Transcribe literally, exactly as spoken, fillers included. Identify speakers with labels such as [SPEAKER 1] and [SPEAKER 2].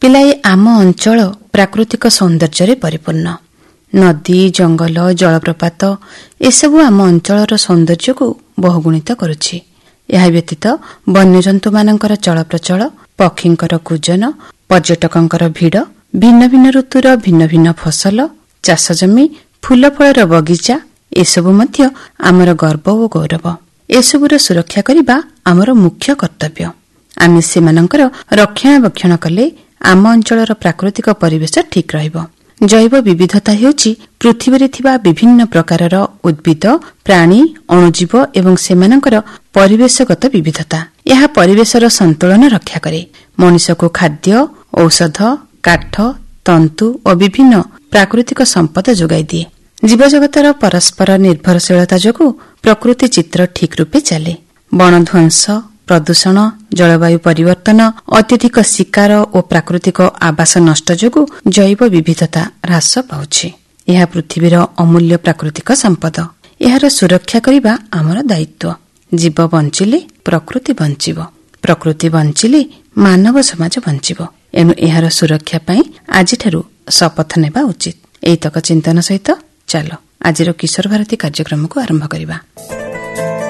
[SPEAKER 1] ପିଲାଏ, ଆମ ଅଞ୍ଚଳ ପ୍ରାକୃତିକ ସୌନ୍ଦର୍ଯ୍ୟରେ ପରିପୂର୍ଣ୍ଣ। ନଦୀ, ଜଙ୍ଗଲ, ଜଳପ୍ରପାତ ଏସବୁ ଆମ ଅଞ୍ଚଳର ସୌନ୍ଦର୍ଯ୍ୟକୁ ବହୁଗୁଣିତ କରୁଛି। ଏହା ବ୍ୟତୀତ ବନ୍ୟଜନ୍ତୁମାନଙ୍କର ଚଳପ୍ରଚଳ, ପକ୍ଷୀଙ୍କର କୂଜନ, ପର୍ଯ୍ୟଟକଙ୍କର ଭିଡ଼, ଭିନ୍ନ ଭିନ୍ନ ଋତୁର ଭିନ୍ନ ଭିନ୍ନ ଫସଲ, ଚାଷଜମି, ଫୁଲଫଳର ବଗିଚା ଏସବୁ ମଧ୍ୟ ଆମର ଗର୍ବ ଓ ଗୌରବ। ଏସବୁର ସୁରକ୍ଷା କରିବା ଆମର ମୁଖ୍ୟ କର୍ତ୍ତବ୍ୟ। ଆମେ ସେମାନଙ୍କର ରକ୍ଷଣାବେକ୍ଷଣ କଲେ ଆମ ଅଞ୍ଚଳର ପ୍ରାକୃତିକ ପରିବେଶ ଠିକ୍ ରହିବ। ଜୈବ ବିବିଧତା ହେଉଛି ପୃଥିବୀରେ ଥିବା ବିଭିନ୍ନ ପ୍ରକାରର ଉଦ୍ଭିଦ, ପ୍ରାଣୀ, ଅଣୁଜୀବ ଏବଂ ସେମାନଙ୍କର ପରିବେଶଗତ ବିବିଧତା। ଏହା ପରିବେଶର ସନ୍ତୁଳନ ରକ୍ଷା କରେ, ମଣିଷକୁ ଖାଦ୍ୟ, ଔଷଧ, କାଠ, ତନ୍ତୁ ଓ ବିଭିନ୍ନ ପ୍ରାକୃତିକ ସମ୍ପଦ ଯୋଗାଇ ଦିଏ। ଜୀବଜଗତର ପରସ୍ପର ନିର୍ଭରଶୀଳତା ଯୋଗୁଁ ପ୍ରକୃତି ଚିତ୍ର ଠିକ୍ ରୂପେ ଚାଲେ। ବଣଧ୍ୱଂସ, ପ୍ରଦୂଷଣ, ଜଳବାୟୁ ପରିବର୍ତ୍ତନ, ଅତ୍ୟଧିକ ଶିକାର ଓ ପ୍ରାକୃତିକ ଆବାସ ନଷ୍ଟ ଯୋଗୁଁ ଜୈବ ବିବିଧତା ହ୍ରାସ ପାଉଛି। ଏହା ପୃଥିବୀର ଅମୂଲ୍ୟ ପ୍ରାକୃତିକ ସମ୍ପଦ। ଏହାର ସୁରକ୍ଷା କରିବା ଆମର ଦାୟିତ୍ୱ। ଜୀବ ବଞ୍ଚିଲେ ପ୍ରକୃତି ବଞ୍ଚିବ, ପ୍ରକୃତି ବଞ୍ଚିଲେ ମାନବ ସମାଜ ବଞ୍ଚିବ। ଏଣୁ ଏହାର ସୁରକ୍ଷା ପାଇଁ ଆଜିଠାରୁ ଶପଥ ନେବା ଉଚିତ। ଏଇତକ ଚିନ୍ତନ ସହିତ ଚାଲ ଆଜିର କିଶୋର ଭାରତୀ କାର୍ଯ୍ୟକ୍ରମକୁ ଆରମ୍ଭ କରିବା।